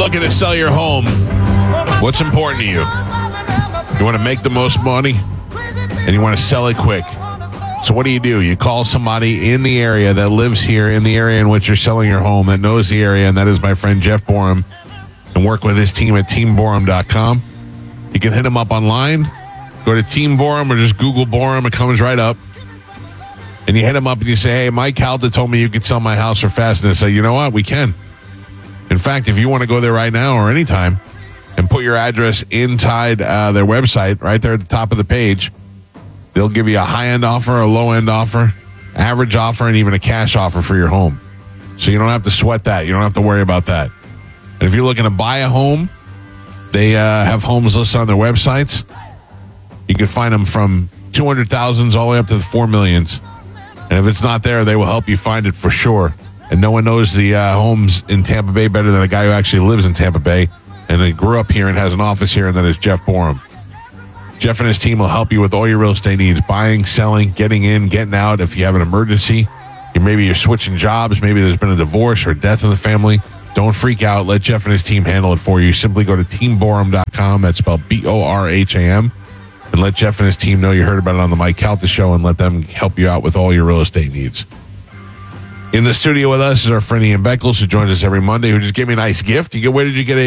looking to sell your home, what's important to you? You want to make the most money, and you want to sell it quick. So what do? You call somebody in the area that lives here in the area in which you're selling your home, that knows the area, and that is my friend Jeff Borum, and work with his team at teamborum.com. You can hit him up online. Go to Team Borum or just Google Borum. It comes right up. And you hit him up and you say, hey, Mike Halta told me you could sell my house for fast. And they say, you know what? We can. In fact, if you want to go there right now or anytime and put your address inside their website, right there at the top of the page, they'll give you a high-end offer, a low-end offer, average offer, and even a cash offer for your home. So you don't have to sweat that. You don't have to worry about that. And if you're looking to buy a home, they have homes listed on their websites. You can find them from 200,000s all the way up to the 4 millions. And if it's not there, they will help you find it for sure. And no one knows the homes in Tampa Bay better than a guy who actually lives in Tampa Bay and he grew up here and has an office here, and that is Jeff Borum. Jeff and his team will help you with all your real estate needs, buying, selling, getting in, getting out. If you have an emergency, maybe you're switching jobs, maybe there's been a divorce or death in the family, don't freak out. Let Jeff and his team handle it for you. Simply go to teamborum.com. That's spelled BORHAM. And let Jeff and his team know you heard about it on the Mike Halta Show, and let them help you out with all your real estate needs. In the studio with us is our friend Ian Beckles, who joins us every Monday, who just gave me a nice gift. Where did you get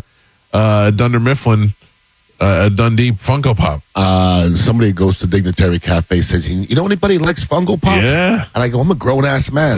a Dunder Mifflin, a Dundee Funko Pop? Somebody goes to Dignitary Cafe, says, you know anybody likes Funko Pops? Yeah. And I go, I'm a grown-ass man.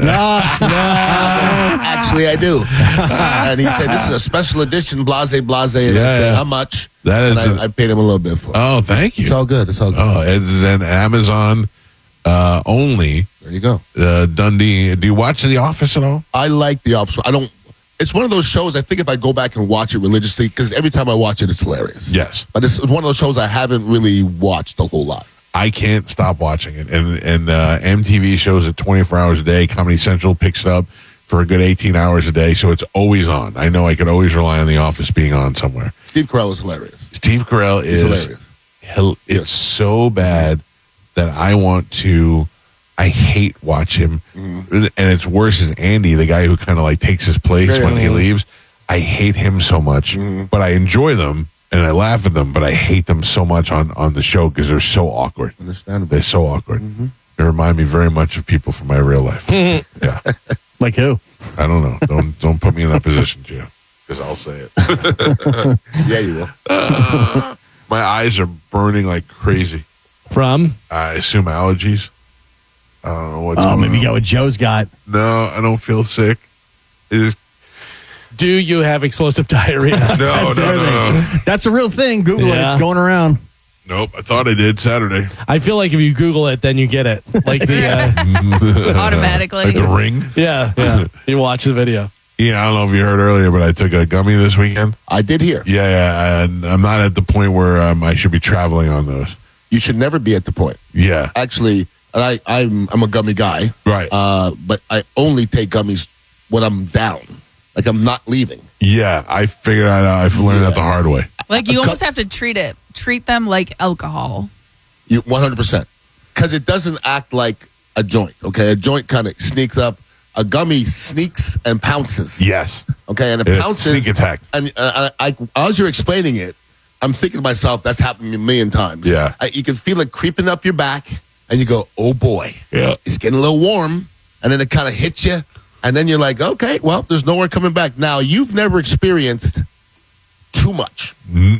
Actually, I do. And he said, this is a special edition, blase. And I said, how much? I paid him a little bit for it. Oh, thank you. It's all good. Oh, it's an Amazon only. There you go. Dundee. Do you watch The Office at all? I like The Office. I don't. It's one of those shows, I think if I go back and watch it religiously, because every time I watch it, it's hilarious. Yes. But it's one of those shows I haven't really watched a whole lot. I can't stop watching it. And MTV shows it 24 hours a day. Comedy Central picks it up for a good 18 hours a day, so it's always on. I know I could always rely on The Office being on somewhere. Steve Carell is hilarious. Steve Carell is hilarious. It's so bad that I hate watch him. And it's worse as Andy, the guy who kind of like takes his place when he leaves. I hate him so much, but I enjoy them and I laugh at them, but I hate them so much on the show because they're so awkward. Understandable. They're so awkward. They remind me very much of people from my real life. Yeah. Like who? I don't know. Don't put me in that position, Gio, because I'll say it. Yeah, you will. My eyes are burning like crazy. From? I assume allergies. I don't know what's going maybe on. you got what Joe's got. No, I don't feel sick. Do you have explosive diarrhea? No. That's a real thing. Google it. It's going around. Nope. I thought I did Saturday. I feel like if you Google it, then you get it. Like the automatically. Like the Ring? Yeah. You watch the video. Yeah, I don't know if you heard earlier, but I took a gummy this weekend. I did hear. Yeah. And I'm not at the point where I should be traveling on those. You should never be at the point. Yeah. Actually, I'm a gummy guy. Right. But I only take gummies when I'm down. Like I'm not leaving. Yeah, I figured out. I've learned that the hard way. Like you almost have to treat them like alcohol. You 100%. Because it doesn't act like a joint. Okay, a joint kind of sneaks up. A gummy sneaks and pounces. Yes. Okay, and it pounces. Sneak attack. And as you're explaining it, I'm thinking to myself, that's happened to me a million times. Yeah. You can feel it creeping up your back, and you go, oh boy. Yeah. It's getting a little warm, and then it kind of hits you, and then you're like, okay, well, there's nowhere coming back. Now, you've never experienced too much. You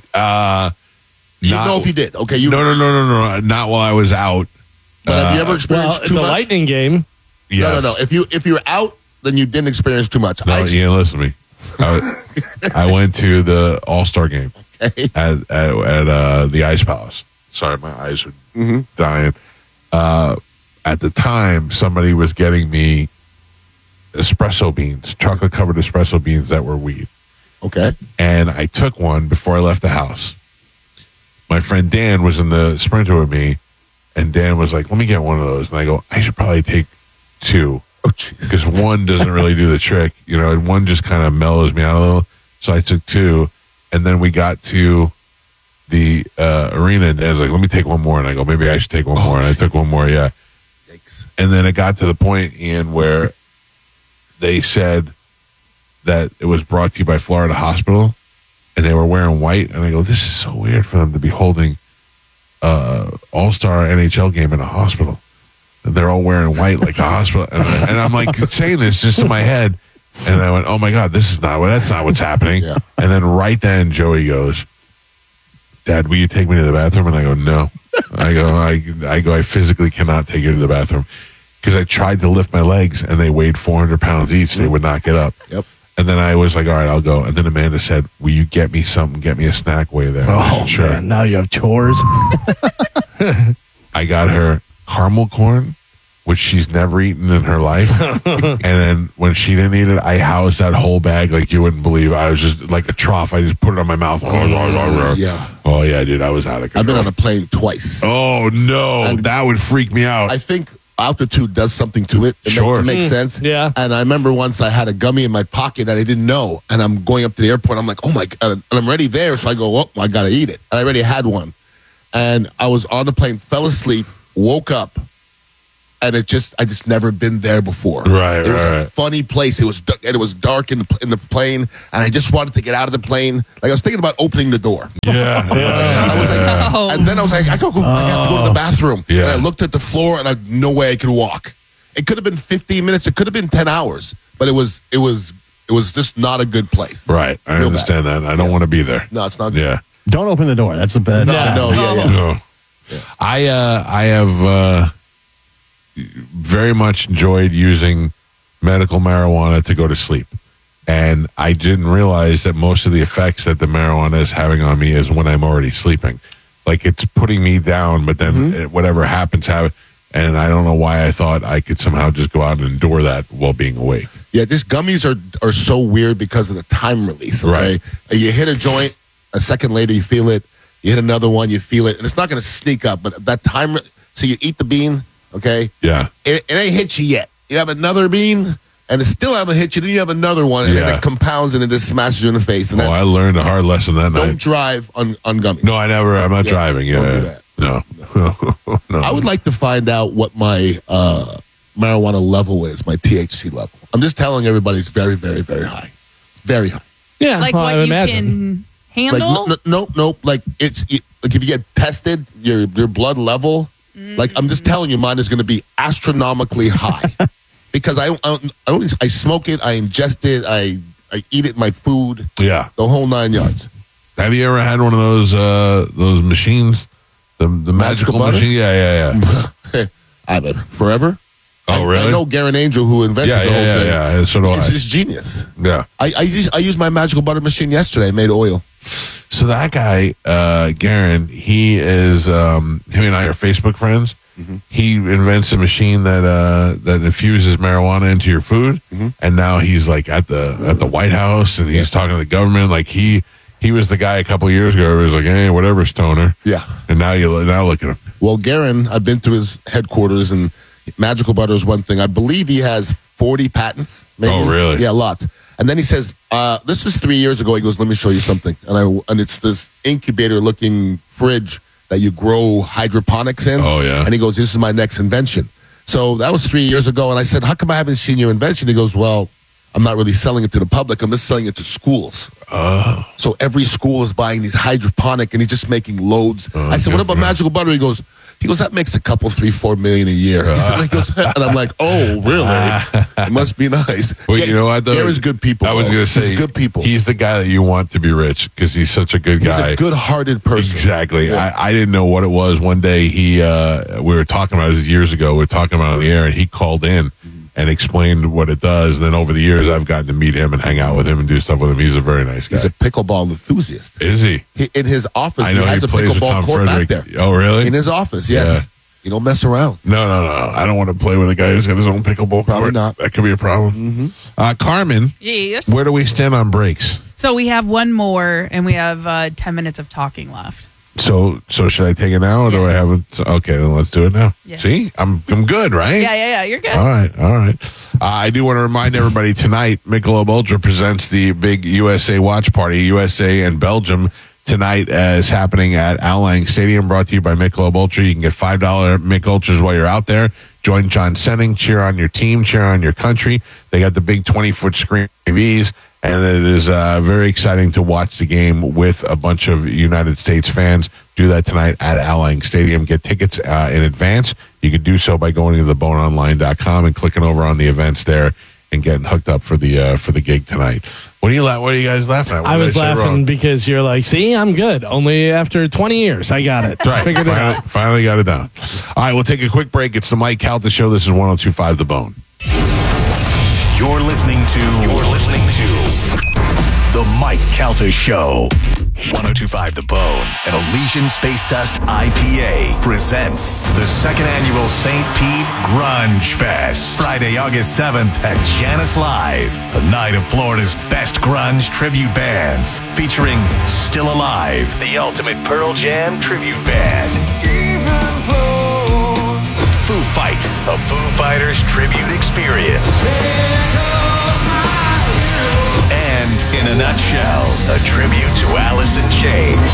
know if you did. Okay. No. Not while I was out. But have you ever experienced too the much? Lightning game. Yes. No. If you're out, then you didn't experience too much. No, Ian, listen to me. I went to the All-Star game at the Ice Palace. Sorry, my eyes are dying. At the time, somebody was getting me espresso beans, chocolate-covered espresso beans that were weed. Okay. And I took one before I left the house. My friend Dan was in the Sprinter with me, and Dan was like, let me get one of those. And I go, I should probably take two. Oh, jeez. Because one doesn't really do the trick, and one just kind of mellows me out a little. So I took two, and then we got to the arena, and Dan's like, let me take one more. And I go, maybe I should take one more. And I took one more, yeah. Yikes. And then it got to the point, Ian, where they said, that it was brought to you by Florida Hospital, and they were wearing white. And I go, this is so weird for them to be holding All-Star NHL game in a hospital. And they're all wearing white like a hospital. And I'm like saying this just in my head. And I went, oh my God, that's not what's happening. Yeah. And then right then Joey goes, Dad, will you take me to the bathroom? And I go, no. I go, I physically cannot take you to the bathroom. Because I tried to lift my legs and they weighed 400 pounds each. They would not get up. Yep. And then I was like, all right, I'll go. And then Amanda said, will you get me something? Get me a snack while you're there. Oh, sure. man, now you have chores. I got her caramel corn, which she's never eaten in her life. And then when she didn't eat it, I housed that whole bag like you wouldn't believe. I was just like a trough. I just put it on my mouth. Yeah. Oh, yeah, dude. I was out of control. I've been on a plane twice. Oh, no. And that would freak me out. I think altitude does something to it. Sure. It makes sense. Yeah. And I remember once I had a gummy in my pocket that I didn't know. And I'm going up to the airport. I'm like, oh my God. And I'm already there. So I go, oh, I got to eat it. And I already had one. And I was on the plane, fell asleep, woke up. And I just never been there before. Right, It was a right. funny place. It was dark in the plane, and I just wanted to get out of the plane. Like I was thinking about opening the door. Yeah. I was like, Oh. and then I was like, I have to go to the bathroom. Yeah. And I looked at the floor, and I had no way I could walk. It could have been 15 minutes. It could have been 10 hours. But it was just not a good place. Right. I Real understand that. I don't want to be there. No, it's not good. Yeah. Don't open the door. That's the bad. No, yeah. No. I have very much enjoyed using medical marijuana to go to sleep. And I didn't realize that most of the effects that the marijuana is having on me is when I'm already sleeping. Like it's putting me down, but then whatever happens, and I don't know why I thought I could somehow just go out and endure that while being awake. Yeah, these gummies are so weird because of the time release. Okay? Right. You hit a joint, a second later you feel it. You hit another one, you feel it, and it's not going to sneak up. But that time, so you eat the bean, okay? Yeah. It ain't hit you yet. You have another bean, and it still haven't hit you. Then you have another one, and then Yeah. it compounds and it just smashes you in the face. And Oh, I learned a hard lesson that don't night. drive on gummies. No, I'm not driving. don't Yeah. do that. No. No. I would like to find out what my marijuana level is, my THC level. I'm just telling everybody it's very, very, very high. It's very high. Yeah. Like well, what I you imagine. can Like handle. nope. Like like if you get tested, your blood level. Like I'm just telling you, mine is going to be astronomically high because I smoke it, I ingest it, I eat it in my food, Yeah. the whole 9 yards. Have you ever had one of those machines? The magical butter? machine? Yeah. I've been forever. Oh, really? I know Garen Angel who invented Yeah, the whole thing. yeah. So do It's I. just genius. Yeah. I used my magical butter machine yesterday. I made oil. So that guy, Garen, he is him and I are Facebook friends. He invents a machine that infuses marijuana into your food, and now he's like at the White House, and he's talking to the government. Like he was the guy a couple years ago who was like, hey, whatever, stoner. Yeah. And now look at him. Well, Garen, I've been to his headquarters, and magical butter is one thing. I believe he has 40 patents. Maybe. Oh, really? Yeah, lots. And then he says, this was 3 years ago. He goes, let me show you something. And it's this incubator-looking fridge that you grow hydroponics in. Oh, yeah. And he goes, this is my next invention. So that was 3 years ago. And I said, how come I haven't seen your invention? He goes, well, I'm not really selling it to the public. I'm just selling it to schools. Oh. So every school is buying these hydroponic, and he's just making loads. I said, what about magical butter? He goes, that makes a couple, 3-4 million a year. He goes, and I'm like, oh, really? It must be nice. Well, you know what, though? Garen's good people. I was going to say, he's good people. He's the guy that you want to be rich because he's such a good guy. He's a good-hearted person. Exactly. Yeah. I didn't know what it was. One day we were talking about it years ago. We were talking about it on the air, and he called in and explained what it does. And then over the years, I've gotten to meet him and hang out with him and do stuff with him. He's a very nice guy. He's a pickleball enthusiast. Is he? In his office, I he know has he a plays with pickleball Tom court Frederick. back there. Oh, really? In his office, yes. Yeah. You don't mess around. No. I don't want to play with a guy who's got his own pickleball Probably court. not. That could be a problem. Carmen, Yes. where do we stand on breaks? So we have one more, and we have 10 minutes of talking left. So should I take it now, or do I Yes. have it? Okay, then let's do it now. Yeah. See, I'm good, right? Yeah. You're good. All right. I do want to remind everybody tonight, Michelob Ultra presents the big USA watch party. USA and Belgium tonight is happening at Al Lang Stadium, brought to you by Michelob Ultra. You can get $5 Mich Ultras while you're out there. Join John Senning, cheer on your team, cheer on your country. They got the big 20-foot screen TVs, And it is very exciting to watch the game with a bunch of United States fans. Do that tonight at Al Lang Stadium. Get tickets in advance. You can do so by going to theboneonline.com and clicking over on the events there and getting hooked up for the gig tonight. What are you guys laughing at? What I did was say laughing wrong? because you're like, see, I'm good. Only after 20 years, I got it. Right. Figured it out. Finally got it down. All right, we'll take a quick break. It's the Mike Calta Show. This is 102.5 The Bone. You're listening to The Mike Calta Show. 102.5 The Bone and Elysian Space Dust IPA presents the second annual St. Pete Grunge Fest. Friday, August 7th at Janice Live. A night of Florida's best grunge tribute bands featuring Still Alive, the ultimate Pearl Jam tribute band. Foo Fight, a Foo Fighters tribute experience. And in a nutshell, a tribute to Alice in Chains.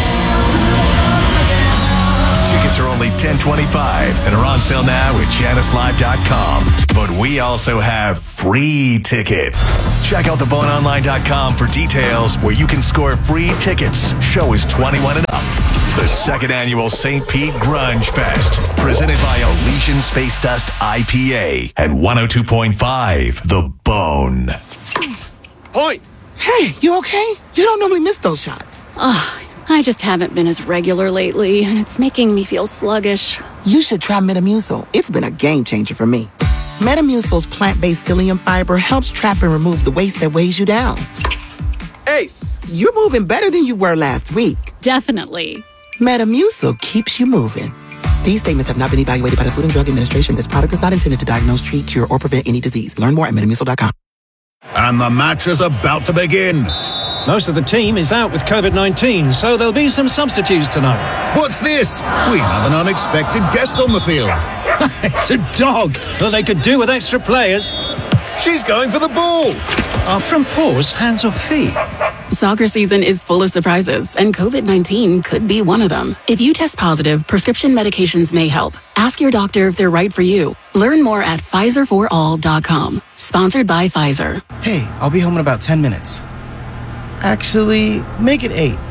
Tickets are only $10.25 and are on sale now at JaniceLive.com. But we also have free tickets. Check out theboneonline.com for details where you can score free tickets. Show is 21 and up. The second annual St. Pete Grunge Fest, presented by Elysian Space Dust IPA and 102.5 The Bone. Point. Hey, you okay? You don't normally miss those shots. I just haven't been as regular lately, and it's making me feel sluggish. You should try Metamucil. It's been a game changer for me. Metamucil's plant-based psyllium fiber helps trap and remove the waste that weighs you down. Ace, you're moving better than you were last week. Definitely. Metamucil keeps you moving. These statements have not been evaluated by the Food and Drug Administration. This product is not intended to diagnose, treat, cure, or prevent any disease. Learn more at metamucil.com. And the match is about to begin. Most of the team is out with COVID-19, so there'll be some substitutes tonight. What's this? We have an unexpected guest on the field. It's a dog. Well, they could do with extra players. She's going for the ball. Are front paws hands or feet? Soccer season is full of surprises, and COVID-19 could be one of them. If you test positive, prescription medications may help. Ask your doctor if they're right for you. Learn more at PfizerForAll.com. Sponsored by Pfizer. Hey, I'll be home in about 10 minutes. Actually, make it 8.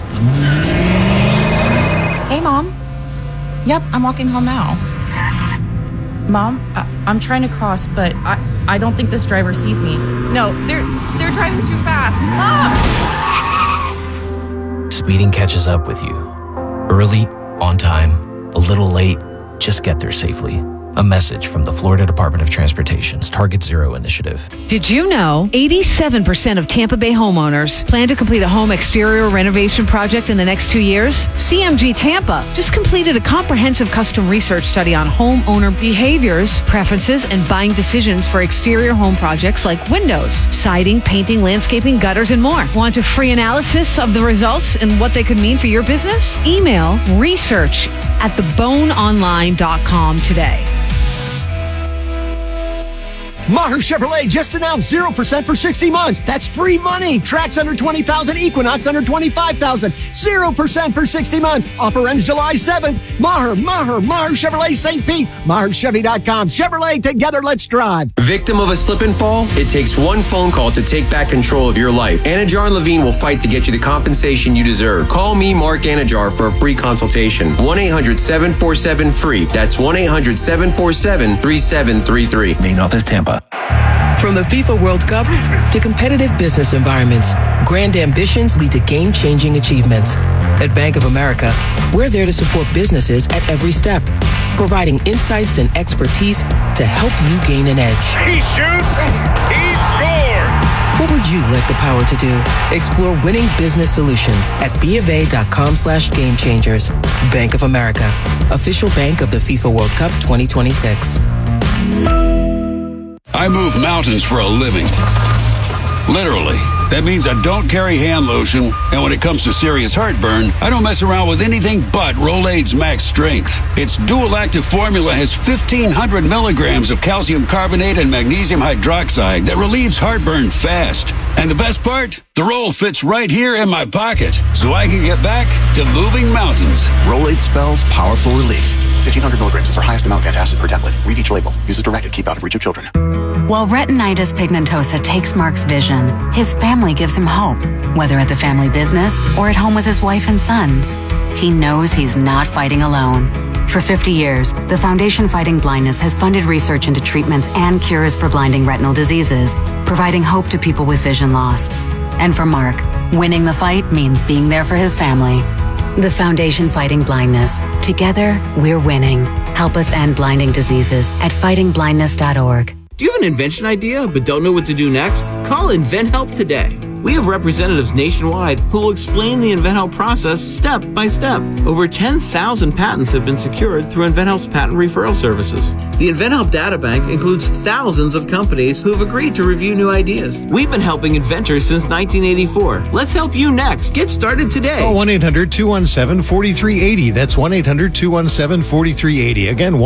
Hey, Mom. Yep, I'm walking home now. Mom, I'm trying to cross, but I don't think this driver sees me. No, they're driving too fast. Mom! Speeding catches up with you. Early, on time, a little late, just get there safely. A message from the Florida Department of Transportation's Target Zero initiative. Did you know 87% of Tampa Bay homeowners plan to complete a home exterior renovation project in the next 2 years? CMG Tampa just completed a comprehensive custom research study on homeowner behaviors, preferences, and buying decisions for exterior home projects like windows, siding, painting, landscaping, gutters, and more. Want a free analysis of the results and what they could mean for your business? Email research@theboneonline.com today. Maher Chevrolet just announced 0% for 60 months. That's free money. Trax under 20,000, Equinox under 25,000. 0% for 60 months. Offer ends July 7th. Maher Chevrolet St. Pete. MaherChevy.com. Chevrolet, together, let's drive. Victim of a slip and fall? It takes one phone call to take back control of your life. Anajar and Levine will fight to get you the compensation you deserve. Call me, Mark Anajar, for a free consultation. 1-800-747-FREE. That's 1-800-747-3733. Main office, Tampa. From the FIFA World Cup to competitive business environments, grand ambitions lead to game-changing achievements. At Bank of America, we're there to support businesses at every step, providing insights and expertise to help you gain an edge. He shoots, he scores! What would you like the power to do? Explore winning business solutions at BofA.com/gamechangers. Bank of America, official bank of the FIFA World Cup 2026. I move mountains for a living. Literally. That means I don't carry hand lotion, and when it comes to serious heartburn, I don't mess around with anything but Rolaids Max Strength. Its dual-active formula has 1,500 milligrams of calcium carbonate and magnesium hydroxide that relieves heartburn fast. And the best part? The roll fits right here in my pocket, so I can get back to moving mountains. Rolade spells powerful relief. 1,500 milligrams is our highest amount of antacid per tablet. Read each label. Use as directed. Keep out of reach of children. While retinitis pigmentosa takes Mark's vision, his family gives him hope, whether at the family business or at home with his wife and sons. He knows he's not fighting alone. For 50 years, the Foundation Fighting Blindness has funded research into treatments and cures for blinding retinal diseases, providing hope to people with vision loss. And for Mark, winning the fight means being there for his family. The Foundation Fighting Blindness. Together, we're winning. Help us end blinding diseases at fightingblindness.org. Do you have an invention idea but don't know what to do next? Call InventHelp today. We have representatives nationwide who will explain the InventHelp process step by step. Over 10,000 patents have been secured through InventHelp's patent referral services. The InventHelp data bank includes thousands of companies who have agreed to review new ideas. We've been helping inventors since 1984. Let's help you next. Get started today. Call 1-800-217-4380. That's 1-800-217-4380. Again,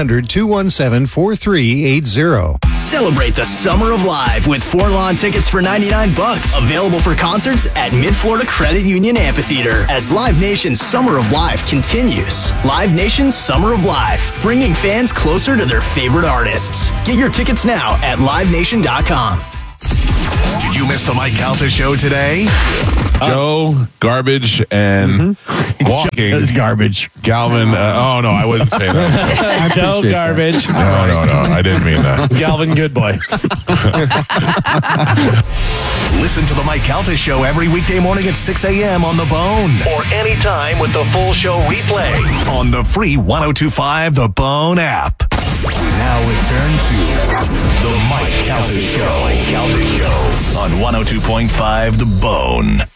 1-800-217-4380. Celebrate the summer of live with 4 lawn tickets for $99. Available for concerts at Mid-Florida Credit Union Amphitheater as Live Nation's Summer of Live continues. Live Nation's Summer of Live, bringing fans closer to their favorite artists. Get your tickets now at livenation.com. Did you miss the Mike Calta show today? Joe, garbage, and walking. That's garbage. Galvin, oh no, I wouldn't say that. Joe, garbage. No, I didn't mean that. Galvin, good boy. Listen to the Mike Calta show every weekday morning at 6 a.m. on The Bone. Or anytime with the full show replay on the free 102.5 The Bone app. Now return to the Mike Calta Show. On 102.5 The Bone.